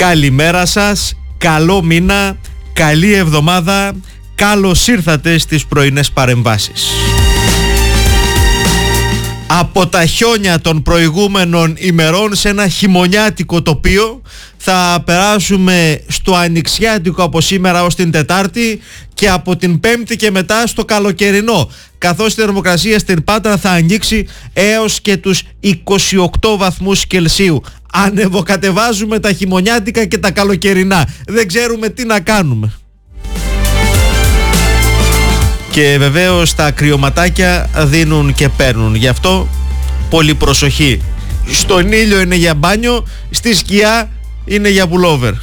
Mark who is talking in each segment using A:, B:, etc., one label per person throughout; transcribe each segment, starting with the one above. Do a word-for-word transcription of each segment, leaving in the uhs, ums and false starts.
A: Καλημέρα σας, καλό μήνα, καλή εβδομάδα, καλώς ήρθατε στις πρωινές παρεμβάσεις. Από τα χιόνια των προηγούμενων ημερών σε ένα χειμωνιάτικο τοπίο θα περάσουμε στο ανοιξιάτικο από σήμερα ως την Τετάρτη και από την Πέμπτη και μετά στο καλοκαιρινό, καθώς η θερμοκρασία στην Πάτρα θα ανοίξει έως και τους είκοσι οκτώ βαθμούς Κελσίου. Ανεβοκατεβάζουμε τα χειμωνιάτικα και τα καλοκαιρινά. Δεν ξέρουμε τι να κάνουμε. Και βεβαίως τα κρυωματάκια δίνουν και παίρνουν. Γι' αυτό πολύ προσοχή. Στον ήλιο είναι για μπάνιο, στη σκιά είναι για πουλόβερ.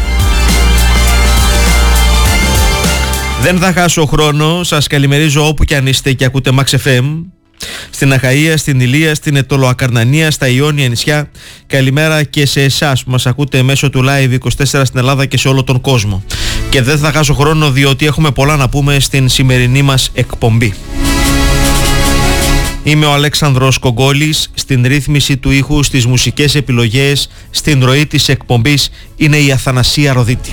A: Δεν θα χάσω χρόνο, σας καλημερίζω όπου και αν είστε και ακούτε Max εφ εμ. Στην Αχαΐα, στην Ηλία, στην Αιτωλοακαρνανία, στα Ιόνια νησιά. Καλημέρα και σε εσάς που μας ακούτε μέσω του Live είκοσι τέσσερα στην Ελλάδα και σε όλο τον κόσμο. Και δεν θα χάσω χρόνο διότι έχουμε πολλά να πούμε στην σημερινή μας εκπομπή. Είμαι ο Αλέξανδρος Κογκόλης, στην ρύθμιση του ήχου, στις μουσικές επιλογές, στην ροή της εκπομπής είναι η Αθανασία Ροδίτη.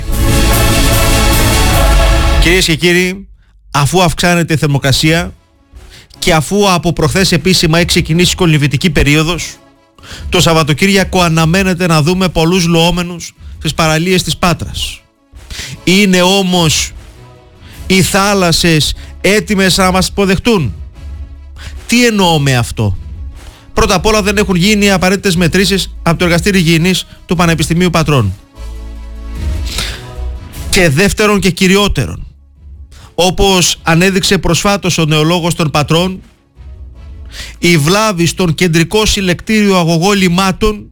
A: Κυρίες και κύριοι, αφού αυξάνεται η θερμοκρασία και αφού από προχθές επίσημα έχει ξεκινήσει η κολυμβητική περίοδος, το Σαββατοκύριακο αναμένεται να δούμε πολλούς λοόμενους στις παραλίες της Πάτρας. Είναι όμως οι θάλασσες έτοιμες να μας υποδεχτούν? Τι εννοώ με αυτό? Πρώτα απ' όλα δεν έχουν γίνει οι απαραίτητες μετρήσεις από το Εργαστήριο Υγιεινής του Πανεπιστημίου Πατρών. Και δεύτερον και κυριότερον, όπως ανέδειξε προσφάτως ο νεολόγος των Πατρών, η βλάβη στον κεντρικό συλλεκτήριο αγωγό λιμάτων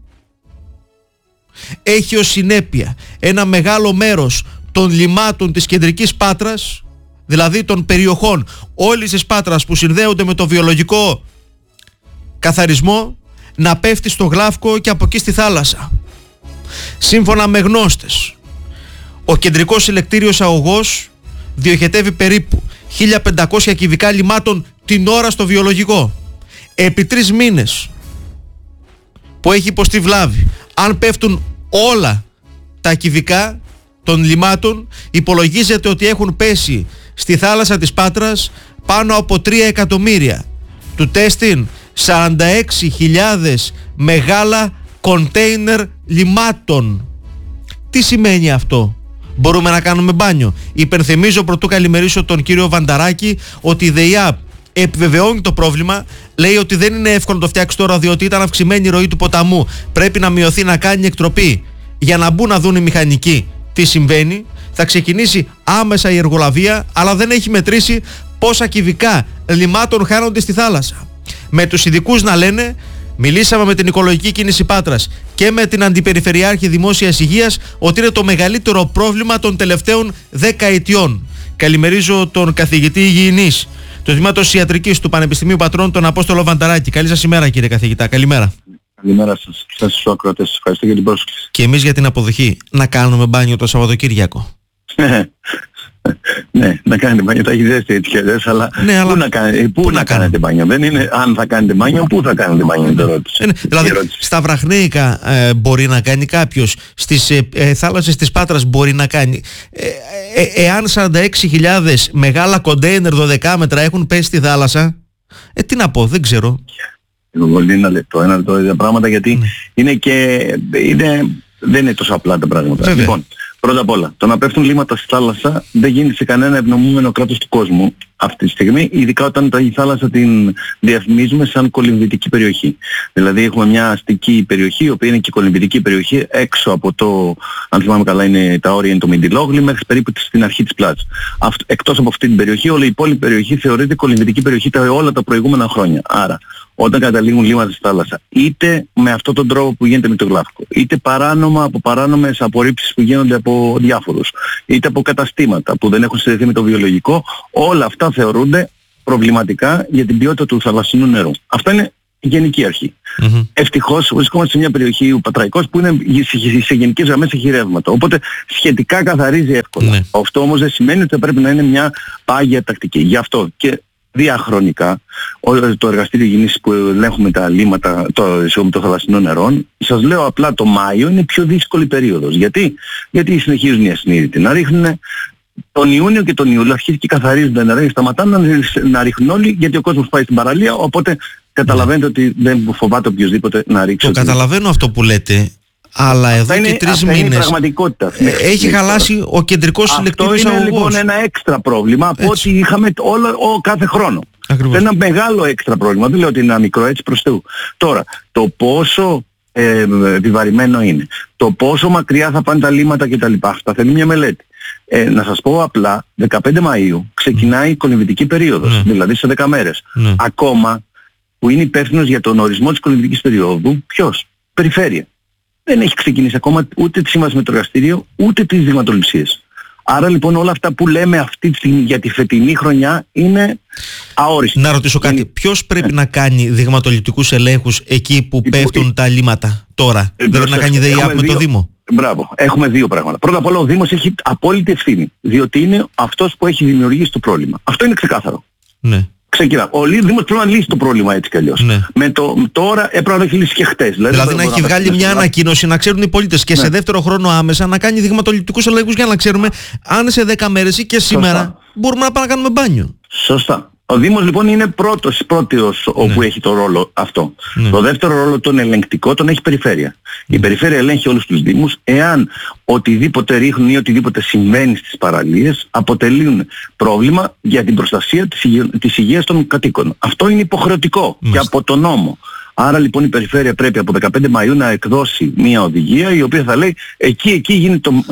A: έχει ως συνέπεια ένα μεγάλο μέρος των λιμάτων της κεντρικής Πάτρας, δηλαδή των περιοχών όλης της Πάτρας που συνδέονται με το βιολογικό καθαρισμό, να πέφτει στο Γλαύκο και από εκεί στη θάλασσα. Σύμφωνα με γνώστες, ο κεντρικός συλλεκτήριος αγωγός διοχετεύει περίπου χίλια πεντακόσια κυβικά λιμάτων την ώρα στο βιολογικό. Επί τρεις μήνες που έχει υποστεί βλάβη, αν πέφτουν όλα τα κυβικά των λιμάτων, υπολογίζεται ότι έχουν πέσει στη θάλασσα της Πάτρας πάνω από τρία εκατομμύρια. Του τέστην σαράντα έξι χιλιάδες μεγάλα κοντέινερ λιμάτων. Τι σημαίνει αυτό? Μπορούμε να κάνουμε μπάνιο? Υπενθυμίζω πρωτού καλημερίσω τον κύριο Βανταράκη ότι η ΔΕΙΑΠ επιβεβαιώνει το πρόβλημα. Λέει ότι δεν είναι εύκολο να το φτιάξει τώρα διότι ήταν αυξημένη η ροή του ποταμού. Πρέπει να μειωθεί, να κάνει εκτροπή για να μπουν να δουν οι μηχανικοί τι συμβαίνει. Θα ξεκινήσει άμεσα η εργολαβία, αλλά δεν έχει μετρήσει πόσα κυβικά λιμάτων χάνονται στη θάλασσα. Με τους ειδικούς να λένε, μιλήσαμε με την Οικολογική Κίνηση Πάτρας και με την Αντιπεριφερειάρχη Δημόσιας Υγείας ότι είναι το μεγαλύτερο πρόβλημα των τελευταίων δέκα ετιών. Καλημερίζω τον καθηγητή Υγιεινής του Τμήματος Ιατρικής του Πανεπιστημίου Πατρών, τον Απόστολο Βανταράκη. Καλή σας ημέρα, κύριε καθηγητά. Καλημέρα.
B: Καλημέρα σας, σας στους ακροατές. Ευχαριστώ για την πρόσκληση.
A: Και εμείς για την αποδοχή. Να κάνουμε μπάνιο το Σαββατοκύριακο?
B: Ναι, να κάνετε μπάνιο, τα έχει δέσει έτσι και δες, αλλά,
A: ναι, αλλά
B: πού να, κάνε, πού πού να, να κάνετε μπάνιο? Δεν είναι αν θα κάνετε μπάνιο, πού θα κάνετε μπάνιο είναι το ερώτηση.
A: Ε, ναι, δηλαδή στα Βραχνέικα ε, μπορεί να κάνει κάποιος, στις ε, ε, θάλασσες της Πάτρας μπορεί να κάνει. Ε, ε, ε, εάν σαράντα έξι χιλιάδες μεγάλα κοντέινερ δώδεκα μέτρα έχουν πέσει στη θάλασσα, ε, τι να πω, δεν ξέρω.
B: Πολύ ένα λεπτό, ένα λεπτό τα πράγματα, γιατί mm. είναι και είναι, δεν είναι τόσο απλά τα πράγματα.
A: Βέβαια.
B: Λοιπόν, πρώτα απ' όλα, το να πέφτουν λίμματα στη θάλασσα δεν γίνει σε κανένα ευνομούμενο κράτος του κόσμου αυτή τη στιγμή, ειδικά όταν η θάλασσα την διαφημίζουμε σαν κολυμβητική περιοχή. Δηλαδή έχουμε μια αστική περιοχή, η οποία είναι και κολυμβητική περιοχή, έξω από το, αν θυμάμαι καλά, είναι τα όρια είναι το Μιντιλόγλι, μέχρι περίπου στην αρχή της πλάτης. Εκτός από αυτή την περιοχή, όλη η υπόλοιπη περιοχή θεωρείται κολυμβητική περιοχή τα, όλα τα προηγούμενα χρόνια. Άρα, όταν καταλήγουν λίμματα στη θάλασσα, είτε με αυτόν τον τρόπο που γίνεται με το Γλαύκο, είτε παράνομα από παράνομες απορρίψεις που γίνονται από διάφορους, είτε από καταστήματα που δεν έχουν συνδεθεί με το βιολογικό, όλα αυτά θεωρούνται προβληματικά για την ποιότητα του θαλασσινού νερού. Αυτά είναι η γενική αρχή. Mm-hmm. Ευτυχώς βρισκόμαστε σε μια περιοχή, ο Πατραϊκός, που είναι σε γενικές γραμμές έχει ρεύματα. Οπότε σχετικά καθαρίζει εύκολα. Mm-hmm. Αυτό όμως δεν σημαίνει ότι θα πρέπει να είναι μια πάγια τακτική. Γι' αυτό και διαχρονικά το εργαστήριο υγιεινής που ελέγχουμε τα λίμματα των το θαλασσινών νερών. Σας λέω απλά το Μάιο είναι πιο δύσκολη περίοδος. Γιατί, Γιατί συνεχίζουν οι ασυνείδητοι να ρίχνουν. Τον Ιούνιο και τον Ιούλιο αρχίζει και καθαρίζουν τα νερά και σταματάνε να, να ρίχνουν όλοι, γιατί ο κόσμος πάει στην παραλία, οπότε καταλαβαίνετε ότι δεν φοβάται οποιοδήποτε να ρίξει.
A: Το καταλαβαίνω αυτό που λέτε. Αλλά εδώ
B: είναι,
A: και τρεις μήνες
B: ε,
A: έχει χαλάσει ο κεντρικός συλλεκτικός αγωγός.
B: Αυτό είναι λοιπόν ένα έξτρα πρόβλημα από ό,τι είχαμε όλο, ο, κάθε χρόνο. Ακριβώς. Ένα μεγάλο έξτρα πρόβλημα. Δεν λέω ότι είναι ένα μικρό, έτσι προς Θεού. Τώρα, το πόσο ε, επιβαρημένο είναι, το πόσο μακριά θα πάνε τα λίμματα κτλ. Αυτά θέλει μια μελέτη. Ε, να σας πω απλά, δεκαπέντε Μαΐου ξεκινάει η κολυμβητική περίοδος, mm. δηλαδή σε δέκα μέρες. Mm. Ακόμα που είναι υπεύθυνος για τον ορισμό της κολυμβητικής περίοδου, ποιος? Περιφέρεια. Δεν έχει ξεκινήσει ακόμα ούτε τη σύμβαση με το εργαστήριο, ούτε τις δειγματοληψίες. Άρα λοιπόν όλα αυτά που λέμε αυτή τη στιγμή για τη φετινή χρονιά είναι αόριστα.
A: Να ρωτήσω κάτι. Ποιος πρέπει ε. να κάνει δειγματοληπτικούς ελέγχους εκεί που Υπό... πέφτουν τα λίμματα τώρα? Ε, πρέπει να κάνει ΔΕΙΑΠ με το Δήμο?
B: Μπράβο. Έχουμε δύο πράγματα. Πρώτα απ' όλα ο Δήμος έχει απόλυτη ευθύνη. Διότι είναι αυτός που έχει δημιουργήσει το πρόβλημα. Αυτό είναι ξεκάθαρο.
A: Ναι.
B: Ξεκινά. Ο Δήμος πρέπει να λύσει το πρόβλημα έτσι κι αλλιώς. Ναι. Με το, τώρα έπρεπε να το έχει λύσει και χτες. Δηλαδή,
A: δηλαδή να έχει βγάλει μια ανακοίνωση να ξέρουν οι πολίτες και ναι. σε δεύτερο χρόνο άμεσα να κάνει δειγματοληπτικούς ελέγχους για να ξέρουμε αν σε δέκα μέρες ή και σήμερα Σωστά. μπορούμε να πάμε να κάνουμε μπάνιο.
B: Σωστά. Ο Δήμος λοιπόν είναι πρώτος, πρώτος ναι. όπου έχει το ρόλο αυτό. Ναι. Το δεύτερο ρόλο, τον ελεγκτικό, τον έχει η περιφέρεια. Ναι. Η περιφέρεια ελέγχει όλους τους Δήμους εάν οτιδήποτε ρίχνουν ή οτιδήποτε συμβαίνει στις παραλίες αποτελούν πρόβλημα για την προστασία της, υγεία, της υγείας των κατοίκων. Αυτό είναι υποχρεωτικό Μάλιστα. και από τον νόμο. Άρα λοιπόν η περιφέρεια πρέπει από δεκαπέντε Μαΐου να εκδώσει μια οδηγία η οποία θα λέει εκεί, εκεί γίνεται το,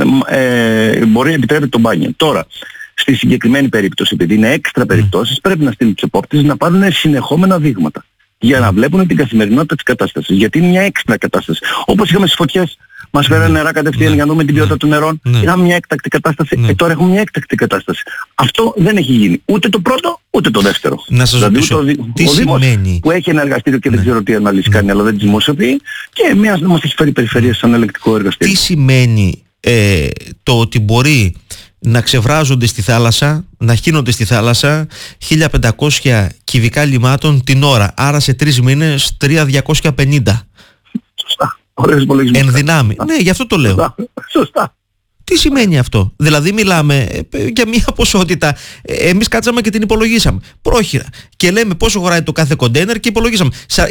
B: ε, μπορεί να επιτρέπεται το μπάνιο. Τώρα, στη συγκεκριμένη περίπτωση, επειδή είναι έξτρα περιπτώσεις, mm. πρέπει να στείλουν τους επόπτες να πάρουν συνεχόμενα δείγματα για να βλέπουν την καθημερινότητα της κατάστασης. Γιατί είναι μια έξτρα κατάσταση. Όπως είχαμε στις φωτιές, μας φέρανε νερά κατευθείαν mm. για να δούμε την ποιότητα mm. των νερών. Mm. Είχαμε μια έκτακτη κατάσταση, mm. ε, τώρα έχουμε μια έκτακτη κατάσταση. Αυτό δεν έχει γίνει. Ούτε το πρώτο, ούτε το δεύτερο.
A: Να σας
B: δηλαδή,
A: ρωτήσω,
B: το,
A: τι
B: ο
A: σημαίνει?
B: Δήμος που έχει ένα εργαστήριο και
A: ναι.
B: δεν ξέρω τι αναλύσει κάνει, αλλά δεν τις δημοσιοποιεί, και μια να μας έχει φέρει περιφερεια σαν ελεκτικό εργαστήριο.
A: Τι σημαίνει ε, το ότι μπορεί να ξεβράζονται στη θάλασσα, να χύνονται στη θάλασσα χίλια πεντακόσια κυβικά λιμάτων την ώρα. Άρα σε τρεις μήνες τρεις χιλιάδες διακόσια πενήντα.
B: Σωστά. Ωραίος υπολογισμός.
A: Εν δυνάμει. Ναι, γι' αυτό το λέω.
B: Σωστά. Σωστά.
A: Τι σημαίνει αυτό? Δηλαδή μιλάμε για μια ποσότητα. Εμείς κάτσαμε και την υπολογίσαμε πρόχειρα και λέμε πόσο χωράει το κάθε κοντέινερ και υπολογίσαμε.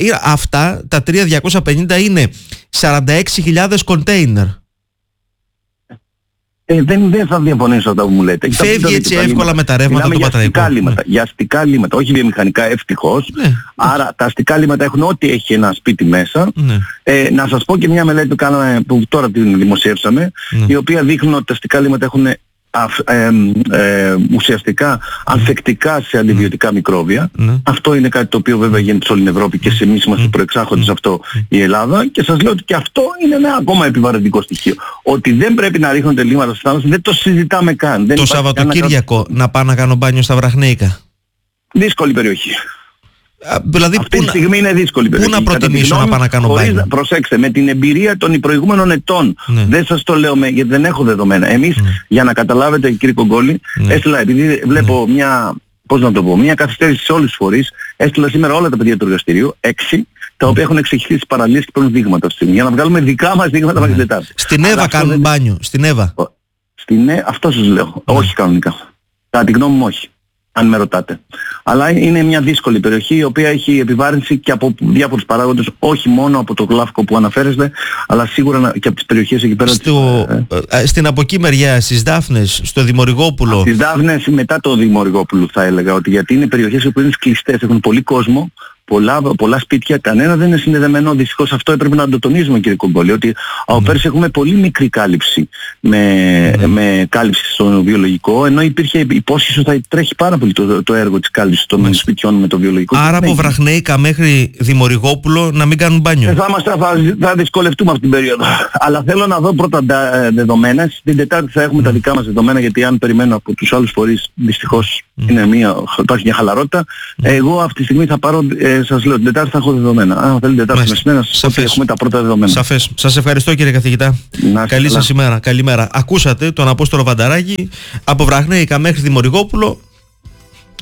A: Αυτά τα τρεις χιλιάδες διακόσια πενήντα είναι σαράντα έξι χιλιάδες κοντέινερ.
B: Ε, δεν, δεν θα διαφωνήσω αυτά που μου λέτε.
A: Φεύγει έτσι εύκολα με τα ρεύματα του Πατραϊκού.
B: Ναι. Για αστικά λίμματα, όχι βιομηχανικά ευτυχώς. Ναι. Άρα τα αστικά λίμματα έχουν ό,τι έχει ένα σπίτι μέσα. Ναι. Ε, να σας πω και μια μελέτη που κάναμε, που τώρα την δημοσιεύσαμε, ναι. η οποία δείχνει ότι τα αστικά λίμματα έχουν ε, ε, ουσιαστικά ανθεκτικά σε αντιβιωτικά mm. μικρόβια. Mm. Αυτό είναι κάτι το οποίο βέβαια γίνεται σε όλη την Ευρώπη και σε εμείς είμαστε mm. προεξάρχοντες mm. αυτό η Ελλάδα, και σας λέω ότι και αυτό είναι ένα ακόμα επιβαρυντικό στοιχείο. Ότι δεν πρέπει να ρίχνονται λίμματα στη θάλασσα, δεν το συζητάμε καν. Δεν
A: το Σαββατοκύριακο να πάω να κάνω μπάνιο στα Βραχνέικα.
B: Δύσκολη περιοχή.
A: Δηλαδή,
B: αυτή τη στιγμή είναι δύσκολη
A: περιοχή. Πού να προτιμήσω να πάω να κάνω μπάνιο?
B: Προσέξτε, με την εμπειρία των προηγούμενων ετών, ναι. δεν σας το λέω με, γιατί δεν έχω δεδομένα. Εμείς, ναι. για να καταλάβετε κύριε Κογκόλη, ναι. έστειλα, επειδή βλέπω ναι. μια, πώς να το πω, μια καθυστέρηση σε όλους τους φορείς, έστειλα σήμερα όλα τα παιδιά του εργαστηρίου, έξι, τα οποία έχουν εξηγηθεί στις παραλίες και παίρνουν δείγματα αυτή τη στιγμή, για να βγάλουμε δικά μας δείγματα μέχρι την Τετάρτη.
A: Στην Εύα κάνουν δεν... μπάνιο, στην Εύα.
B: Στην Εύα, αυτό σας λέω, ναι. όχι κανονικά. Κατά τη γνώμη μου όχι. Αν με ρωτάτε. Αλλά είναι μια δύσκολη περιοχή η οποία έχει επιβάρυνση και από διάφορους παράγοντες, όχι μόνο από το γλάφκο που αναφέρεστε, αλλά σίγουρα και από τις περιοχές εκεί πέρα.
A: Στο, της, ε, στην από εκεί μεριά, στις Δάφνες, στο Δημορυγόπουλο.
B: Στις Δάφνες μετά το Δημορυγόπουλο θα έλεγα, ότι γιατί είναι περιοχές που είναι κλειστές, έχουν πολύ κόσμο, πολλά, πολλά σπίτια, κανένα δεν είναι συνδεδεμένο. Δυστυχώς αυτό έπρεπε να το τονίζουμε κύριε Κογκόλη, ότι από mm. πέρσι έχουμε πολύ μικρή κάλυψη με, mm. με κάλυψη στο βιολογικό, ενώ υπήρχε υπόσχεση ότι θα τρέχει πάρα πολύ το, το έργο της κάλυψης των mm. σπιτιών με το βιολογικό.
A: Άρα από Βραχνέικα μέχρι Δημορυγόπουλο να μην κάνουν μπάνιο.
B: Ε, θα, μας, θα, θα δυσκολευτούμε αυτή την περίοδο. Αλλά θέλω να δω πρώτα τα δεδομένα. Την Τετάρτη θα έχουμε mm. τα δικά μας δεδομένα, γιατί αν περιμένω από τους άλλους φορείς δυστυχώς mm. είναι μια, υπάρχει μια χαλαρότητα. Mm. Εγώ αυτή τη στιγμή θα πάρω, ε, σας λέω, την Τετάρτη θα έχω δεδομένα. Αν θέλει την Τετάρτη μεσημέρα, σας έχουμε τα πρώτα δεδομένα.
A: Σαφές. Σας ευχαριστώ κύριε καθηγητά. Να, καλή σας ημέρα. Καλημέρα. Ακούσατε τον Απόστολο Βανταράκη, από Βραχνέικα μέχρι Δημορυγόπουλο.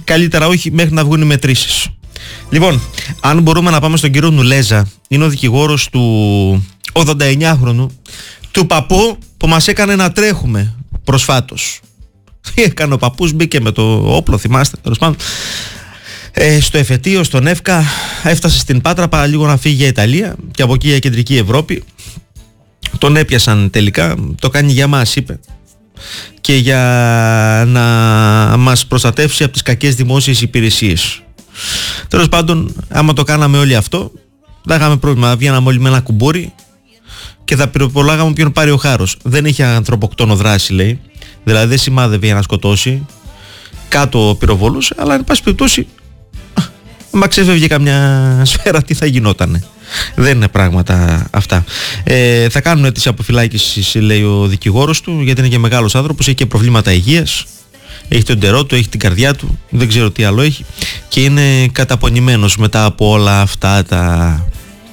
A: καλύτερα όχι μέχρι να βγουν οι μετρήσεις. Λοιπόν, αν μπορούμε να πάμε στον κύριο Νουλέζα, είναι ο δικηγόρος του ογδονταεννιάχρονου, του παππού που μας έκανε να τρέχουμε προσφάτως. Τι έκανε ο παππούς, μπήκε με το όπλο, θυμάστε, τέλος πάντων, ε, στο εφετείο, στον Εύκα, έφτασε στην Πάτρα παραλίγο να φύγει για Ιταλία και από εκεί για Κεντρική Ευρώπη. Τον έπιασαν τελικά, το κάνει για μας, είπε, και για να μας προστατεύσει από τις κακές δημόσιες υπηρεσίες. Τέλος πάντων, άμα το κάναμε όλοι αυτό, θα είχαμε πρόβλημα. Βγαίναμε όλοι με ένα κουμπούρι και θα πυροβολάγαμε ποιον πάρει ο χάρος. Δεν είχε ανθρωποκτόνο δράση, λέει. Δηλαδή δεν σημάδευε για να σκοτώσει. Κάτω πυροβολούσε, αλλά εν πάση περιπτώσει, άμα ξέφευγε καμιά σφαίρα, τι θα γινότανε. Δεν είναι πράγματα αυτά. Ε, θα κάνουν αίτηση αποφυλάκησης, λέει ο δικηγόρος του, γιατί είναι και μεγάλος άνθρωπος, έχει και προβλήματα υγείας. Έχει τον ντερό του, έχει την καρδιά του, δεν ξέρω τι άλλο έχει, και είναι καταπονημένος μετά από όλα αυτά τα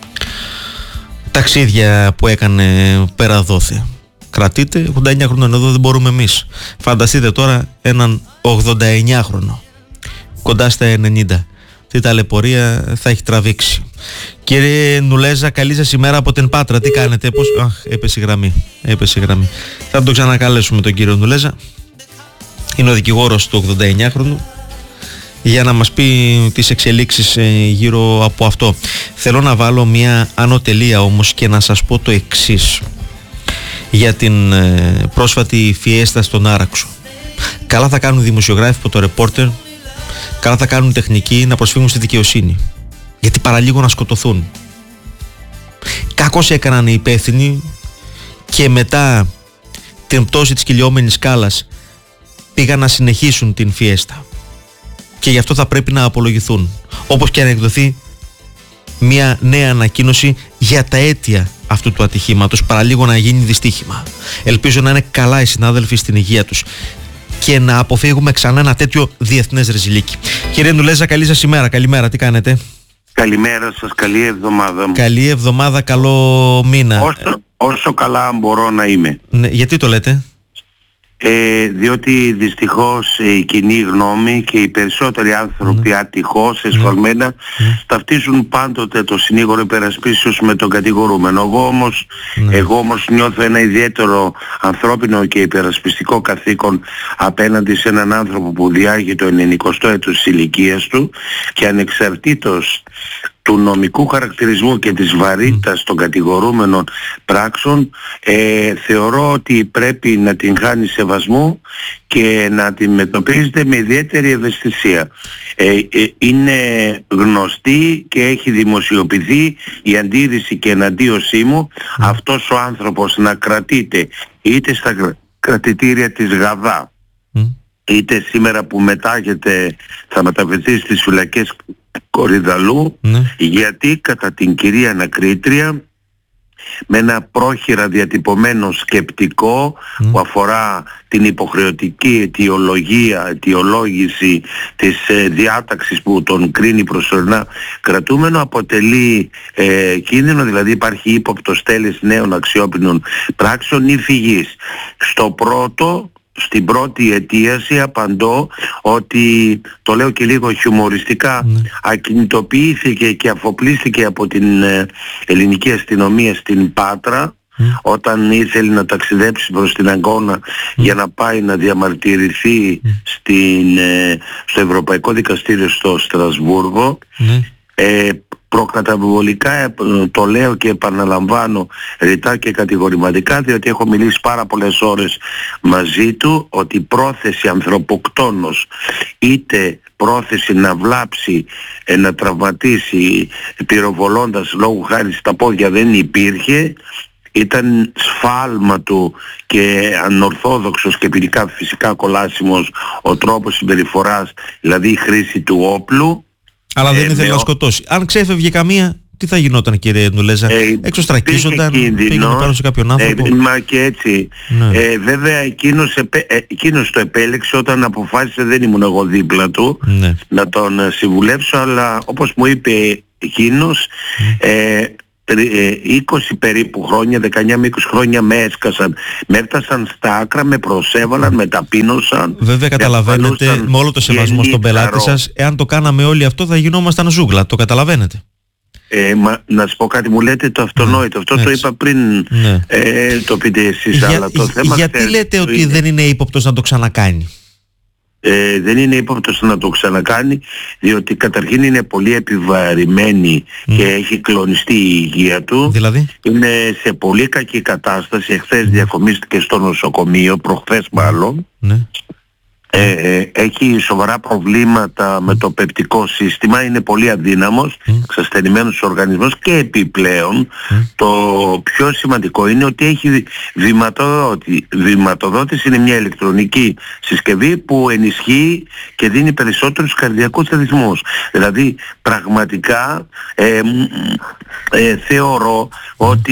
A: ταξίδια που έκανε πέρα δόθε. Κρατείτε, ογδόντα εννιά χρόνων εδώ δεν μπορούμε εμείς. Φανταστείτε τώρα έναν ογδονταεννιάχρονο κοντά στα ενενήντα. Τι ταλαιπωρία θα έχει τραβήξει. Κύριε Νουλέζα, καλή σας ημέρα από την Πάτρα. Τι κάνετε, πώς... Αχ, έπεσε η γραμμή. Έπεσε η γραμμή. Θα τον ξανακαλέσουμε τον κύριο Νουλέζα. Είναι ο δικηγόρος του ογδονταεννιάχρονου, για να μας πει τις εξελίξεις ε, γύρω από αυτό. Θέλω να βάλω μια ανωτελεία όμως και να σας πω το εξής για την ε, πρόσφατη φιέστα στον Άραξο. Καλά θα κάνουν οι δημοσιογράφοι από το ρεπόρτερ, καλά θα κάνουν οι τεχνικοί να προσφύγουν στη δικαιοσύνη, γιατί παραλίγο να σκοτωθούν. Κακώς έκαναν οι υπεύθυνοι και μετά την πτώση της κυλιόμενης σκάλας πήγαν να συνεχίσουν την φιέστα, και γι' αυτό θα πρέπει να απολογηθούν, όπως και να εκδοθεί μια νέα ανακοίνωση για τα αίτια αυτού του ατυχήματος, παραλίγο να γίνει δυστύχημα. Ελπίζω να είναι καλά οι συνάδελφοι στην υγεία τους και να αποφύγουμε ξανά ένα τέτοιο διεθνές ρεζιλίκι. Κύριε Νουλέζα, καλή σας ημέρα. Καλημέρα, τι κάνετε?
C: Καλημέρα σας, καλή εβδομάδα.
A: Καλή εβδομάδα, καλό μήνα.
C: Όσο, όσο καλά μπορώ να είμαι.
A: Ναι, γιατί το λέτε?
C: Ε, διότι δυστυχώς η κοινή γνώμη και οι περισσότεροι άνθρωποι, mm. ατυχώς, εσφαλμένα, mm. ταυτίζουν πάντοτε το συνήγορο υπερασπίσεως με τον κατηγορούμενο. Εγώ όμως, mm. εγώ όμως νιώθω ένα ιδιαίτερο ανθρώπινο και υπερασπιστικό καθήκον απέναντι σε έναν άνθρωπο που διάγει το ενενηκοστό έτος της ηλικίας του, και ανεξαρτήτως του νομικού χαρακτηρισμού και της βαρύτητας των κατηγορούμενων πράξεων, ε, θεωρώ ότι πρέπει να την χάνει σεβασμού και να την μετωπίζεται με ιδιαίτερη ευαισθησία. Ε, ε, είναι γνωστή και έχει δημοσιοποιηθεί η αντίρρηση και εναντίωσή μου mm. αυτός ο άνθρωπος να κρατείται είτε στα κρατητήρια της Γαδά mm. είτε σήμερα που μετάγεται, θα μεταφερθεί στις φυλακές Κορυδαλού, ναι. γιατί κατά την κυρία ανακρίτρια, με ένα πρόχειρα διατυπωμένο σκεπτικό mm. που αφορά την υποχρεωτική αιτιολογία, αιτιολόγηση της ε, διάταξης που τον κρίνει προσωρινά κρατούμενο, αποτελεί ε, κίνδυνο, δηλαδή υπάρχει ύποπτος τέλεση νέων αξιόπινων πράξεων ή φυγής. Στο πρώτο, στην πρώτη αιτίαση απαντώ ότι, το λέω και λίγο χιουμοριστικά, mm. ακινητοποιήθηκε και αφοπλίστηκε από την ε, ελληνική αστυνομία στην Πάτρα mm. όταν ήθελε να ταξιδέψει προς την Αγκώνα mm. για να πάει να διαμαρτυρηθεί mm. στην, ε, στο Ευρωπαϊκό Δικαστήριο στο Στρασβούργο. Mm. Ε, προκαταβολικά το λέω και επαναλαμβάνω ρητά και κατηγορηματικά, διότι έχω μιλήσει πάρα πολλές ώρες μαζί του, ότι πρόθεση ανθρωποκτόνος είτε πρόθεση να βλάψει, να τραυματίσει πυροβολώντας λόγου χάρη στα πόδια δεν υπήρχε. Ήταν σφάλμα του και ανορθόδοξος και ποινικά φυσικά κολάσιμος ο τρόπος συμπεριφοράς, δηλαδή η χρήση του όπλου. Αλλά δεν ε, ήθελε να σκοτώσει. Αν ξέφευγε καμία, τι θα γινόταν, κύριε Νουλέζα? Ε, Εξωστρακίζονταν, πήγαινε πάνω σε κάποιον άνθρωπο. Ε, μα και έτσι. Ναι. Ε, βέβαια εκείνος, επέ, ε, εκείνος το επέλεξε όταν αποφάσισε, δεν ήμουν εγώ δίπλα του, ναι. να τον συμβουλεύσω, αλλά όπως μου είπε εκείνος, mm. ε, είκοσι περίπου χρόνια, δεκαεννιά με είκοσι χρόνια με έσκασαν, με έφτασαν στα άκρα, με προσέβαλαν, με ταπείνωσαν.
A: Βέβαια καταλαβαίνετε, με όλο το σεβασμό στον πελάτη σας, εάν το κάναμε όλοι αυτό θα γινόμασταν ζούγκλα, το καταλαβαίνετε.
C: Ε, μα, να σου πω κάτι, μου λέτε το αυτονόητο, αυτό
A: έτσι.
C: Το είπα πριν,
A: ναι.
C: ε, το πείτε εσείς,
A: Για,
C: αλλά το θέμα...
A: Γιατί
C: ξέρετε,
A: λέτε ότι
C: είναι...
A: δεν είναι ύποπτος να το ξανακάνει?
C: Ε, δεν είναι ύποπτος να το ξανακάνει, διότι καταρχήν είναι πολύ επιβαρημένη mm. και έχει κλονιστεί η υγεία του.
A: Δηλαδή?
C: Είναι σε πολύ κακή κατάσταση. Εχθές mm. διακομίστηκε στο νοσοκομείο, προχθές μάλλον.
A: Ναι.
C: Ε, ε, έχει σοβαρά προβλήματα με το πεπτικό σύστημα, είναι πολύ αδύναμος, mm. εξασθενημένος οργανισμός, και επιπλέον mm. το πιο σημαντικό είναι ότι έχει βηματοδότη. Βηματοδότης είναι μια ηλεκτρονική συσκευή που ενισχύει και δίνει περισσότερους καρδιακούς ρυθμούς. Δηλαδή πραγματικά ε, ε, θεωρώ mm. ότι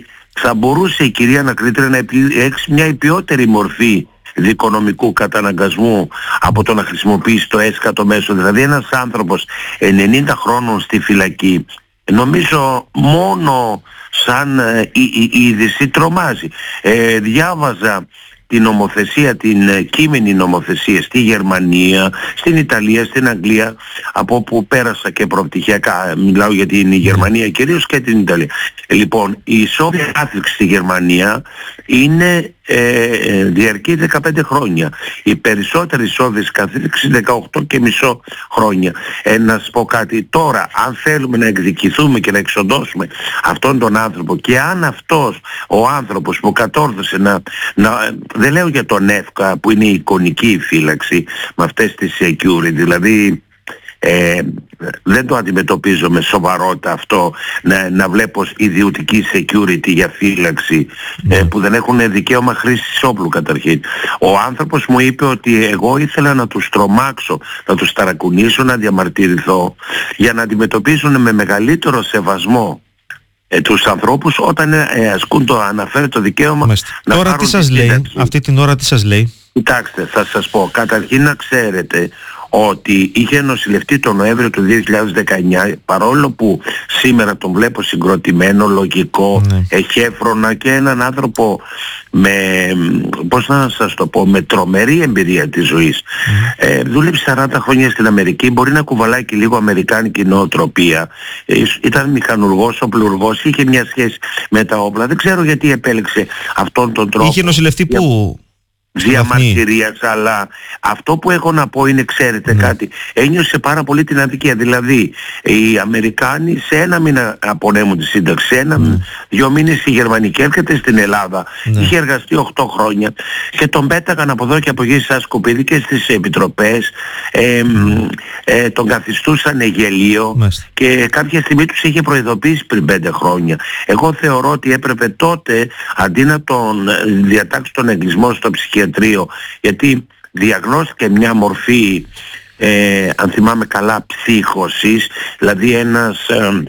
C: θα μπορούσε η κυρία Ανακρίτρια να έχει μια ποιότερη μορφή δικονομικού καταναγκασμού από το να χρησιμοποιήσει το έσκατο μέσο. Δηλαδή ένας άνθρωπος ενενήντα χρόνων στη φυλακή, νομίζω μόνο σαν ε, η, η, η είδηση τρομάζει. Ε, διάβαζα την νομοθεσία, την κείμενη νομοθεσία στη Γερμανία, στην Ιταλία, στην Αγγλία, από όπου πέρασα και προπτυχιακά, μιλάω για την Γερμανία κυρίως και την Ιταλία. Λοιπόν, η ισόβια κάθριξη στη Γερμανία είναι ε, διαρκεί δεκαπέντε χρόνια. Οι περισσότεροι ισόβιες καθρίξεις δεκαοκτώ και μισό χρόνια. Ε, να σας πω κάτι τώρα, αν θέλουμε να εκδικηθούμε και να εξοντώσουμε αυτόν τον άνθρωπο, και αν αυτός ο άνθρωπος που κατόρθωσε να, να δεν λέω για τον ΕΦΚΑ που είναι η εικονική φύλαξη με αυτές τις security, δηλαδή ε, δεν το αντιμετωπίζω με σοβαρότητα αυτό να, να βλέπω ιδιωτική security για φύλαξη mm. ε, που δεν έχουν δικαίωμα χρήσης όπλου καταρχήν. Ο άνθρωπος μου είπε ότι εγώ ήθελα να τους τρομάξω, να τους ταρακουνήσω, να διαμαρτυρηθώ για να αντιμετωπίσουν με μεγαλύτερο σεβασμό ε, τους ανθρώπους όταν ε, ασκούν το αναφέρετο δικαίωμα. Μάλιστα. Να
A: τώρα τι σας λέει, σύνταξη. Αυτή την ώρα τι σας λέει?
C: Κοιτάξτε, θα σας πω, καταρχήν να ξέρετε ότι είχε νοσηλευτεί τον Νοέμβριο του δύο χιλιάδες δεκαεννιά, παρόλο που σήμερα τον βλέπω συγκροτημένο, λογικό, ναι. εχέφρονα και έναν άνθρωπο με, πώς να σας το πω, με τρομερή εμπειρία της ζωής. Mm. Ε, δούλεψε σαράντα χρόνια στην Αμερική, μπορεί να κουβαλάει και λίγο αμερικάνικη νοοτροπία. Ε, ήταν μηχανουργός, οπλουργός, είχε μια σχέση με τα όπλα. Δεν ξέρω γιατί επέλεξε αυτόν τον τρόπο.
A: Είχε νοσηλευτεί για... που...
C: διαμαρτυρίας, αλλά αυτό που έχω να πω είναι, ξέρετε ναι. κάτι, ένιωσε πάρα πολύ την αδικία. Δηλαδή οι Αμερικάνοι σε ένα μήνα απονέμουν τη σύνταξη, σε ένα ναι. δυο μήνες η Γερμανική, έρχεται στην Ελλάδα, ναι. είχε εργαστεί οκτώ χρόνια και τον πέταγαν από εδώ και από εκεί σαν σκουπίδι και στις επιτροπές, ε, ναι. ε, τον καθιστούσαν γελίο ναι. και κάποια στιγμή τους είχε προειδοποιήσει πριν πέντε χρόνια. Εγώ θεωρώ ότι έπρεπε τότε, αντί να τον διατάξει τον εγκλισμό στο ψυχιατρίο, γιατί διαγνώστηκε μια μορφή ε, αν θυμάμαι καλά ψύχωσης, δηλαδή ένας ε,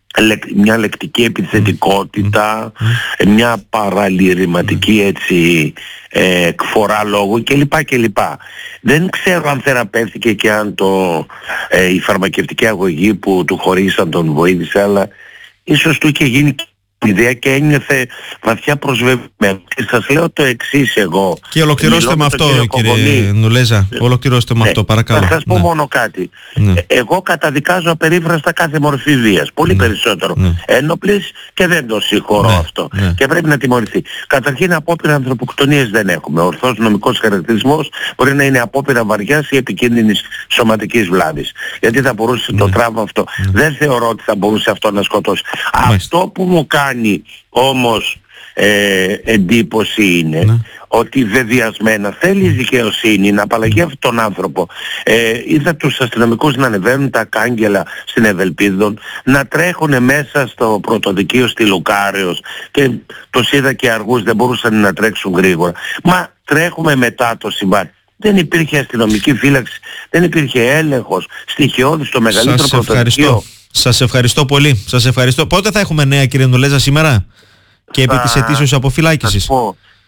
C: μια λεκτική επιθετικότητα, mm. μια παραλυρηματική έτσι ε, εκφορά λόγου κλπ. κλπ. Δεν ξέρω αν θεραπεύτηκε και αν το, ε, η φαρμακευτική αγωγή που του χωρίσαν τον βοήθησε, αλλά ίσως του είχε γίνει ιδέα και ένιωθε βαθιά προσβεβλημένο. Και σας λέω το εξής εγώ.
A: Και ολοκληρώστε με αυτό κύριε Κοβολή. Νουλέζα, ολοκληρώστε με ναι. αυτό παρακαλώ.
C: Θα σας πω ναι. μόνο κάτι. Ναι. Εγώ καταδικάζω απερίφραστα κάθε μορφή βίας. Πολύ ναι. περισσότερο. Ναι. Ένοπλης και δεν το συγχωρώ ναι. αυτό. Ναι. Και πρέπει να τιμωρηθεί. Καταρχήν απόπειρα ανθρωποκτονίας δεν έχουμε. Ο ορθός νομικός χαρακτηρισμός μπορεί να είναι απόπειρα βαριάς ή επικίνδυνης σωματικής βλάβης. Γιατί θα μπορούσε ναι. το τραύμα αυτό. Ναι. Δεν θεωρώ ότι θα μπορούσε αυτό να σκοτώσει. Ναι. Αυτό που μου κάνει κάνει όμως ε, εντύπωση είναι ναι. ότι βεβαιασμένα θέλει η δικαιοσύνη να απαλλαγεί αυτόν τον άνθρωπο. Ε, είδα τους αστυνομικούς να ανεβαίνουν τα κάγκελα στην Ευελπίδων, να τρέχουν μέσα στο πρωτοδικείο στη Λουκάρεως και τους είδα και αργούς, δεν μπορούσαν να τρέξουν γρήγορα. Μα τρέχουμε μετά το συμβάν. Δεν υπήρχε αστυνομική φύλαξη, δεν υπήρχε έλεγχος, στοιχειώδης στο μεγαλύτερο πρωτοδικείο.
A: Σας ευχαριστώ πολύ. Σας ευχαριστώ. Πότε θα έχουμε νέα κύριε Νουλέζα σήμερα και επί της ετήσιους αποφυλάκησης?
C: Θα,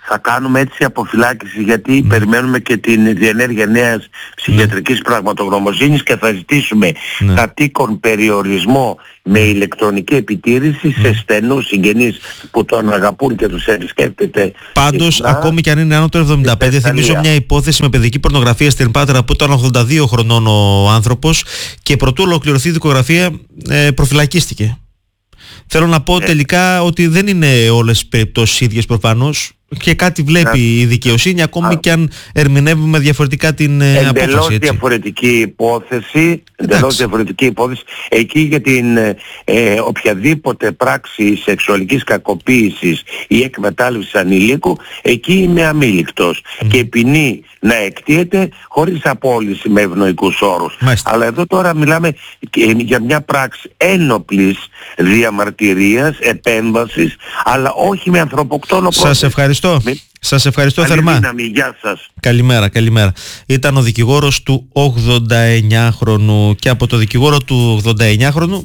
C: θα κάνουμε έτσι αποφυλάκηση, γιατί mm. περιμένουμε και την διενέργεια νέας ψυχιατρικής mm. πραγματογνωμοσύνης και θα ζητήσουμε mm. κατοίκον περιορισμό με ηλεκτρονική επιτήρηση mm. σε στενούς συγγενείς που τον αγαπούν και τους επισκέπτεται.
A: Πάντως, συχνά, ακόμη και αν είναι άνω των εβδομήντα πέντε, θυμίζω μια υπόθεση με παιδική πορνογραφία στην Πάτρα που ήταν ογδόντα δύο χρονών ο άνθρωπος και προτού ολοκληρωθεί η δικογραφία ε, προφυλακίστηκε. Θέλω να πω ε. τελικά ότι δεν είναι όλες οι περιπτώσεις ίδιες προφανώς και κάτι βλέπει ε. η δικαιοσύνη, ακόμη Α. και αν ερμηνεύουμε διαφορετικά την ε, απόφαση.
C: Εντελώς διαφορετική υπόθεση, εντελώς διαφορετική υπόθεση. Εκεί για την ε, οποιαδήποτε πράξη σεξουαλικής κακοποίησης ή εκμετάλλευσης ανηλίκου, εκεί είμαι αμήλικτος mm. και η ποινή να εκτείεται χωρίς απόλυση με ευνοϊκούς όρους. Μάλιστα. Αλλά εδώ τώρα μιλάμε για μια πράξη ένοπλης διαμαρτυρίας, επέμβασης, αλλά όχι με ανθρωποκτόνο πρόθεση.
A: Σας ευχαριστώ. Με... Σας ευχαριστώ
C: Καλή
A: θερμά.
C: Δύναμη, γεια σας.
A: Καλημέρα, καλημέρα. Ήταν ο δικηγόρος του ογδονταεννιάχρονου και από το δικηγόρο του ογδονταεννιάχρονου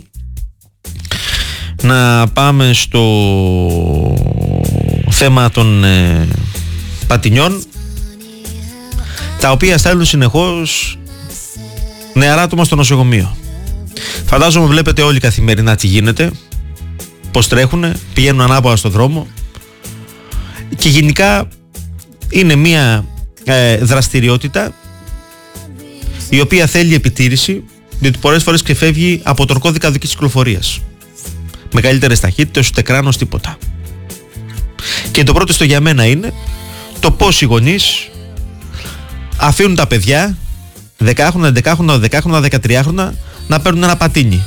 A: να πάμε στο θέμα των ε, πατινιών, τα οποία στέλνουν συνεχώς νεαρά άτομα στο νοσοκομείο. Φαντάζομαι βλέπετε όλοι καθημερινά τι γίνεται, πως τρέχουνε, πηγαίνουν ανάποδα στον δρόμο και γενικά είναι μια ε, δραστηριότητα η οποία θέλει επιτήρηση, διότι πολλές φορές ξεφεύγει από τον κώδικα οδικής κυκλοφορίας. Μεγαλύτερες ταχύτητες, ούτε κράνος, τίποτα. Και το πρώτο στο για μένα είναι το πώς οι γονείς αφήνουν τα παιδιά δεκάχρονα, δεκάχρονα, δεκάχρονα, δεκατριάχρονα να παίρνουν ένα πατίνι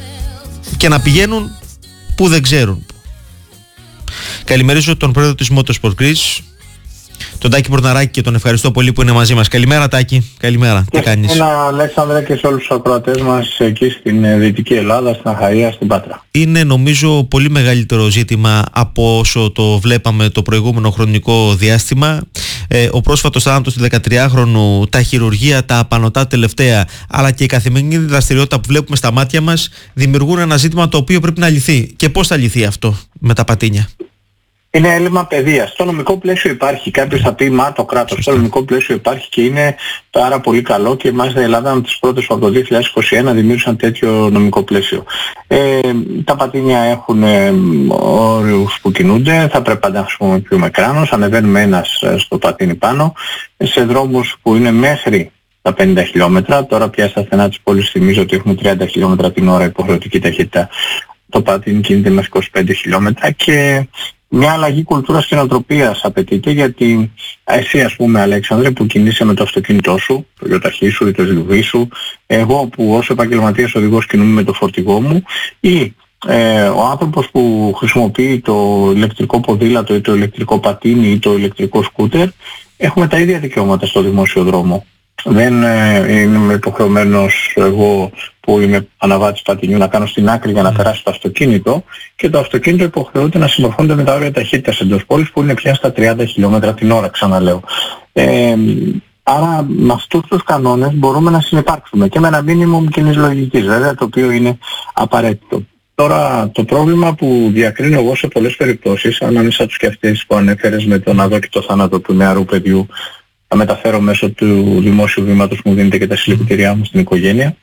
A: και να πηγαίνουν που δεν ξέρουν. Καλημερίζω τον πρόεδρο της Motorsport Greece, τον Τάκη Πορναράκη, και τον ευχαριστώ πολύ που είναι μαζί μας. Καλημέρα Τάκη, καλημέρα. Τι κάνεις?
D: Ένα Αλέξανδρε και σε όλους τους ακροατές μας εκεί στην Δυτική Ελλάδα, στην Αχαΐα, στην Πάτρα.
A: Είναι νομίζω πολύ μεγαλύτερο ζήτημα από όσο το βλέπαμε το προηγούμενο χρονικό διάστημα. Ε, ο πρόσφατος θάνατος του δεκατριάχρονου, τα χειρουργεία, τα απανωτά τελευταία, αλλά και η καθημερινή δραστηριότητα που βλέπουμε στα μάτια μας δημιουργούν ένα ζήτημα το οποίο πρέπει να λυθεί. Και πώς θα λυθεί αυτό με τα πατίνια?
D: Είναι έλλειμμα παιδείας. Στο νομικό πλαίσιο υπάρχει. Κάποιος θα πει μα το κράτος. Στο νομικό πλαίσιο υπάρχει και είναι πάρα πολύ καλό, και μάλιστα η Ελλάδα από τις πρώτες που από το δύο χιλιάδες είκοσι ένα δημιούργησαν τέτοιο νομικό πλαίσιο. Ε, τα πατίνια έχουν ε, όρους που κινούνται. Θα πρέπει πάντα να χρησιμοποιούμε κράνος. Ανεβαίνουμε ένας στο πατίνι πάνω. Σε δρόμους που είναι μέχρι τα πενήντα χιλιόμετρα. Τώρα πια στα στενά της πόλης θυμίζω ότι έχουμε τριάντα χιλιόμετρα την ώρα υποχρεωτική ταχύτητα. Το πατίνι κινείται μέχρι είκοσι πέντε χιλιόμετρα και μια αλλαγή κουλτούρας και νοοτροπίας απαιτείται, γιατί εσύ, ας πούμε, Αλέξανδρε, που κινείσαι με το αυτοκίνητό σου, το γιοταχή σου ή το ες γιου βι σου, εγώ που ως επαγγελματίας οδηγός κινούμαι με το φορτηγό μου, ή ε, ο άνθρωπος που χρησιμοποιεί το ηλεκτρικό ποδήλατο ή το ηλεκτρικό πατίνι ή το ηλεκτρικό σκούτερ, έχουμε τα ίδια δικαιώματα στο δημόσιο δρόμο. Δεν ε, είμαι υποχρεωμένος εγώ που είμαι αναβάτης πατινιού να κάνω στην άκρη για να περάσει το αυτοκίνητο, και το αυτοκίνητο υποχρεούται να συμμορφώνεται με τα όρια ταχύτητας εντός πόλης που είναι πια στα τριάντα χιλιόμετρα την ώρα, ξαναλέω. Ε, άρα με αυτούς τους κανόνες μπορούμε να συνυπάρξουμε και με ένα μίνιμουμ κοινής λογικής, βέβαια, το οποίο είναι απαραίτητο. Τώρα το πρόβλημα που διακρίνω εγώ σε πολλές περιπτώσεις, ανάμεσα τους και αυτές που ανέφερες με τον αδόκητο θάνατο του νεαρού παιδιού, θα μεταφέρω μέσω του δημόσιου βήματος που μου δίνετε και τα συλληπιτήριά μου στην οικογένεια,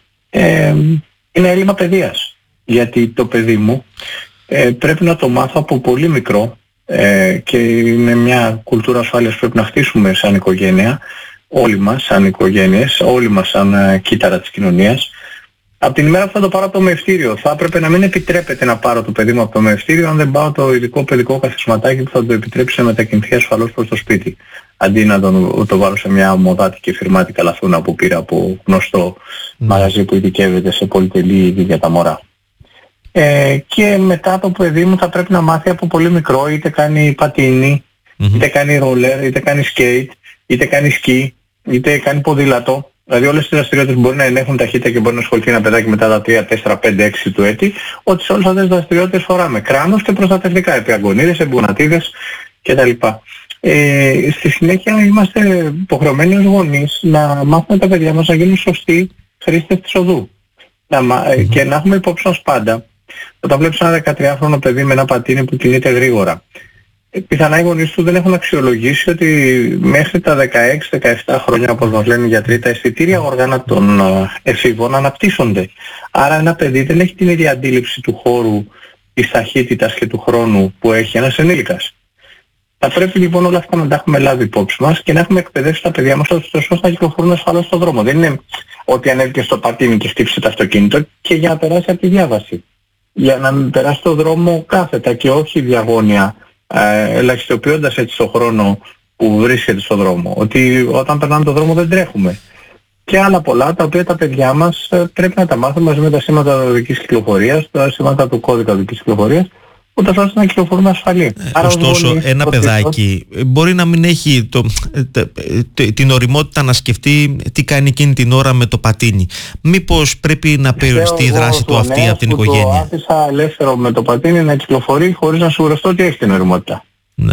D: ε, είναι έλλειμμα παιδείας. Γιατί το παιδί μου ε, πρέπει να το μάθω από πολύ μικρό, ε, και είναι μια κουλτούρα ασφάλειας που πρέπει να χτίσουμε σαν οικογένεια, όλοι μας σαν οικογένειες, όλοι μας σαν ε, κύτταρα της κοινωνίας. Από την ημέρα που θα το πάρω από το μεευτήριο, θα έπρεπε να μην επιτρέπεται να πάρω το παιδί μου από το μεευτήριο αν δεν πάω το ειδικό παιδικό καθισματάκι που θα το επιτρέψει να μετακινηθεί ασφαλώς προς το σπίτι. Αντί να τον, το βάλω σε μια μοδάτικη φυρμάτικα λαθούνα που πήρα από γνωστό mm. μαγαζί που ειδικεύεται σε πολυτελή είδη για τα μωρά. Ε, και μετά το παιδί μου θα πρέπει να μάθει από πολύ μικρό, είτε κάνει πατίνι, mm-hmm. είτε κάνει ρόλερ, είτε κάνει σκέιτ, είτε κάνει σκι, είτε κάνει ποδήλατο. Δηλαδή όλες τις δραστηριότητες μπορεί να ενέχουν ταχύτητα και μπορεί να ασχοληθεί ένα παιδάκι μετά τα τρία, τέσσερα, πέντε, έξι του έτη, ότι σε όλες αυτές τις δραστηριότητες φοράμε κράνος και προστατευτικά, επιαγκονίδες, εμπονατίδες κτλ. Ε, στη συνέχεια είμαστε υποχρεωμένοι ως γονείς να μάθουμε τα παιδιά μας να γίνουν σωστοί χρήστες της οδού. Να, mm-hmm. Και να έχουμε υπόψη μας πάντα, όταν βλέπεις ένα δεκατριάχρονο παιδί με ένα πατίνι που κινείται γρήγορα, πιθανά οι γονείς του δεν έχουν αξιολογήσει ότι μέχρι τα δεκαέξι δεκαεπτά χρόνια, όπως μας λένε οι γιατροί, τα αισθητήρια όργανα των εφήβων αναπτύσσονται. Άρα ένα παιδί δεν έχει την ίδια αντίληψη του χώρου, της ταχύτητας και του χρόνου που έχει ένας ενήλικας. Θα πρέπει λοιπόν όλα αυτά να τα έχουμε λάβει υπόψη μας και να έχουμε εκπαιδεύσει τα παιδιά μας ώστε να κυκλοφορούν ασφαλώς στον δρόμο. Δεν είναι ότι ανέβηκε στο πατίνι και χτύπησε το αυτοκίνητο και για να περάσει από τη διάβαση. Για να μην περάσει το δρόμο κάθετα και όχι διαγώνια, ε, ελαχιστοποιώντας έτσι το χρόνο που βρίσκεται στο δρόμο. Ότι όταν περνάμε το δρόμο δεν τρέχουμε. Και άλλα πολλά τα οποία τα παιδιά μας ε, πρέπει να τα μάθουν μαζί με τα σήματα οδικής κυκλοφορίας, τα σήματα του κώδικα οδικής κυκλοφορίας, ούτως ώστε να κυκλοφορούν ασφαλή.
A: Ε, ωστόσο, ένα παιδάκι μπορεί να μην έχει το, το, το, την ωριμότητα να σκεφτεί τι κάνει εκείνη την ώρα με το πατίνι. Μήπως πρέπει να περιοριστεί η δράση του αυτή από την οικογένεια.
D: Το άφησα ελεύθερο με το πατίνι να κυκλοφορεί χωρίς να σιγουρευτώ ότι έχει την ωριμότητα.
A: Ναι.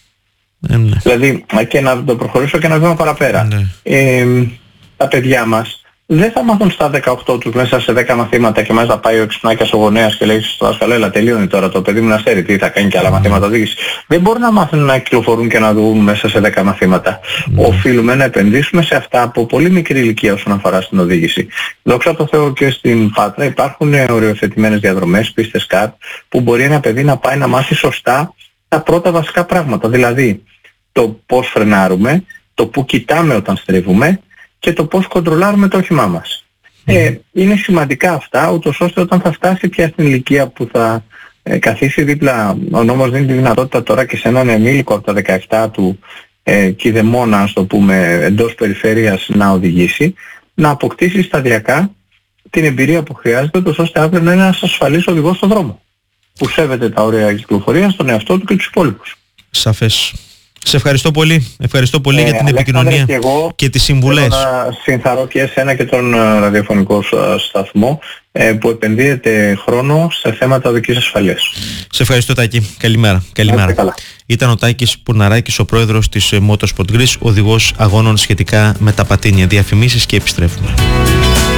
A: Ε, ναι.
D: Δηλαδή, και να το προχωρήσω και να βήμα παραπέρα.
A: Ναι.
D: Ε, τα παιδιά μας δεν θα μάθουν στα δεκαοκτώ τους μέσα σε δέκα μαθήματα και μέσα πάει ο εξυπνάκιας ο γονέας και λέει στο δάσκαλο, έλα τελείωνε τώρα το παιδί μου να ξέρει τι θα κάνει και άλλα μαθήματα οδήγηση. Δεν μπορούν να μάθουν να κυκλοφορούν και να δουν μέσα σε δέκα μαθήματα. Mm. Οφείλουμε να επενδύσουμε σε αυτά από πολύ μικρή ηλικία όσον αφορά στην οδήγηση. Δόξα τω Θεώ και στην Πάτρα υπάρχουν οριοθετημένες διαδρομές, πίστες καρτ, που μπορεί ένα παιδί να πάει να μάθει σωστά τα πρώτα βασικά πράγματα. Δηλαδή το πώς φρενάρουμε, το που κοιτάμε όταν στρίβουμε και το πώς κοντρολάρουμε το όχημά μας. Mm. Ε, είναι σημαντικά αυτά, ούτως ώστε όταν θα φτάσει πια στην ηλικία που θα ε, καθίσει δίπλα, ο νόμος δίνει τη δυνατότητα τώρα και σε έναν ενήλικο από τα δεκαεπτά του ε, κηδεμόνα, ας το πούμε, εντός περιφέρειας να οδηγήσει, να αποκτήσει σταδιακά την εμπειρία που χρειάζεται, ούτως ώστε αύριο να είναι ένας ασφαλής οδηγός στον δρόμο, που σέβεται τα όρια κυκλοφορίας, τον εαυτό του και τους υπόλοιπους.
A: Σαφές. Σε ευχαριστώ πολύ. Ευχαριστώ πολύ
D: ε,
A: για την επικοινωνία και, και τις συμβουλές.
D: Θέλω να συγχαρώ και εσένα και τον ραδιοφωνικό σταθμό ε, που επενδύεται χρόνο σε θέματα οδικής ασφαλείας.
A: Σε ευχαριστώ, Τάκη. Καλημέρα. Καλημέρα. Ήταν ο Τάκης Πουρναράκης, ο πρόεδρος της Motorsport Greece, οδηγός αγώνων σχετικά με τα πατίνια. Διαφημίσεις και επιστρέφουμε.